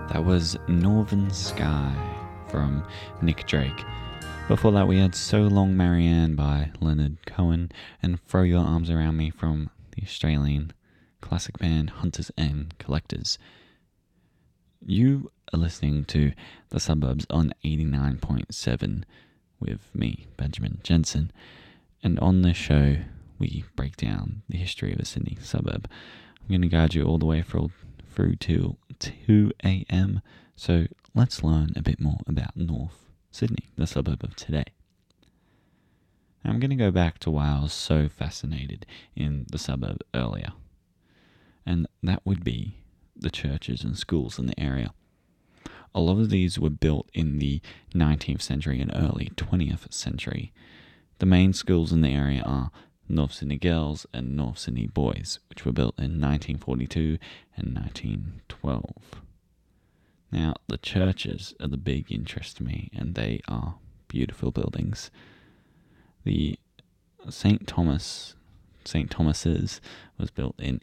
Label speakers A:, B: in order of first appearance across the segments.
A: That was Northern Sky from Nick Drake. Before that, we had So Long Marianne by Leonard Cohen and Throw Your Arms Around Me from the Australian classic band Hunters and Collectors. You are listening to The Suburbs on 89.7 with me, Benjamin Jensen, and on this show we break down the history of a Sydney suburb. I'm going to guide you all the way through till 2 a.m, so let's learn a bit more about North Sydney, the suburb of today. Now, I'm going to go back to why I was so fascinated in the suburb earlier, and that would be the churches and schools in the area. A lot of these were built in the 19th century and early 20th century. The main schools in the area are North Sydney Girls and North Sydney Boys, which were built in 1942 and 1912. Now, the churches are the big interest to me, and they are beautiful buildings. The St. Thomas's was built in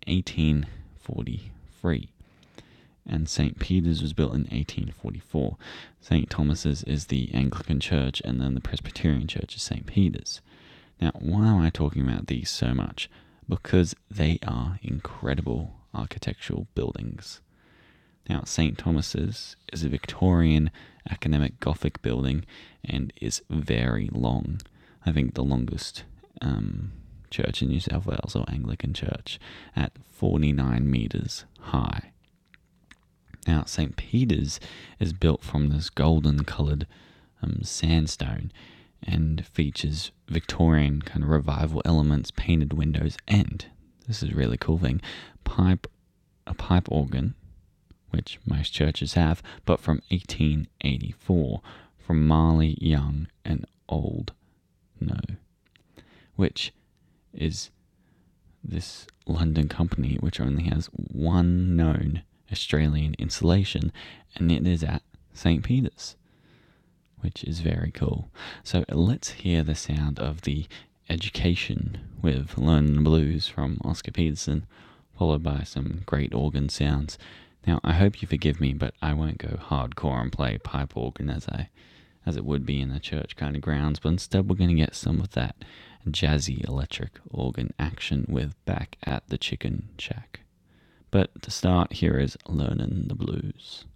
A: 1843, and St. Peter's was built in 1844. St. Thomas's is the Anglican church, and then the Presbyterian church is St. Peter's. Now, why am I talking about these so much? Because they are incredible architectural buildings. Now, St. Thomas's is a Victorian academic Gothic building and is very long. I think the longest church in New South Wales, or Anglican church, at 49 metres high. Now, St. Peter's is built from this golden coloured sandstone and features Victorian kind of revival elements, painted windows, and, this is a really cool thing, a pipe organ, which most churches have, but from 1884, from Marley, Young and Old No, which is this London company which only has one known Australian installation, and it is at St. Peter's, which is very cool. So let's hear the sound of the Education with Learning the Blues from Oscar Peterson, followed by some great organ sounds. Now, I hope you forgive me, but I won't go hardcore and play pipe organ as it would be in a church kind of grounds, but instead we're going to get some of that jazzy electric organ action with Back at the Chicken Shack. But to start, here is Learning the Blues.